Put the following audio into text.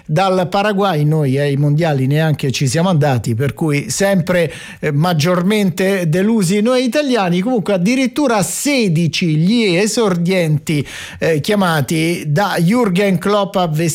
dal Paraguay. Noi ai mondiali neanche ci siamo andati, per cui sempre maggiormente delusi noi italiani. Comunque addirittura 16 gli esordienti chiamati da Jürgen Klopp a